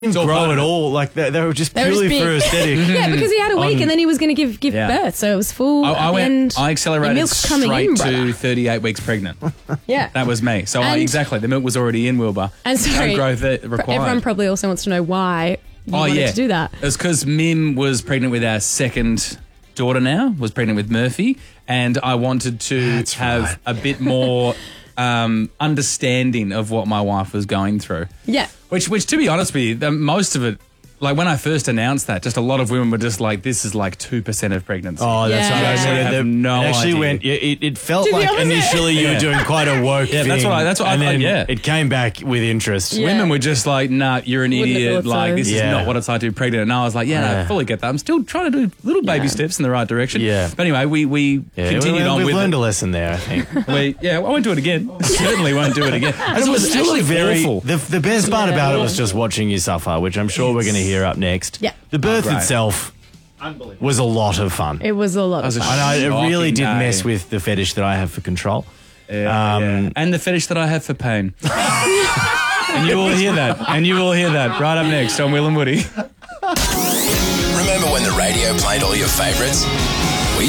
didn't grow at all. Like they were just purely for aesthetic. Yeah, because he had a week and then he was going to give birth, so it was full. I accelerated straight to 38 weeks pregnant. Yeah, that was me. So exactly, the milk was already in Wilbur. And sorry, no growth required. Everyone probably also wants to know why you wanted to do that. It's because Mim was pregnant with our second daughter now, was pregnant with Murphy, and I wanted to have a bit more understanding of what my wife was going through. Yeah. Which to be honest with you, most of it, like when I first announced that, just a lot of women were just like, this is like 2% of pregnancy. Oh, that's right. I have no idea. It felt like initially you were doing quite a woke thing. That's what I and then yeah. It came back with interest. Yeah. Women were just like, nah, you're an idiot. Like, this is Yeah. not what it's like to be pregnant. And I was like, I fully get that. I'm still trying to do little baby steps in the right direction. Yeah. But anyway, we continued on with We've learned it. a lesson there, I think. I won't do it again. Certainly won't do it again. And it was still actually very awful. The best part about it was just watching you suffer, which I'm sure we're going to hear up next. Yeah. The birth great. itself was a lot of fun. It was a lot of was a fun. I know it really shocking did day. mess with the fetish that I have for control. And the fetish that I have for pain. And you will hear that. And you will hear that right up next on Will and Woody. Remember when the radio played all your favourites?